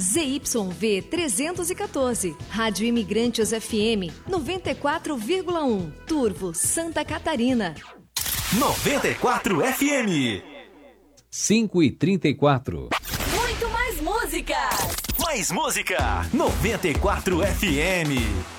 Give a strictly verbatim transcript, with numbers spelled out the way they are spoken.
Z Y V trezentos e quatorze, Rádio Imigrantes F M noventa e quatro vírgula um, Turvo, Santa Catarina. noventa e quatro F M. cinco e trinta e quatro. Muito mais música. Mais música. noventa e quatro F M.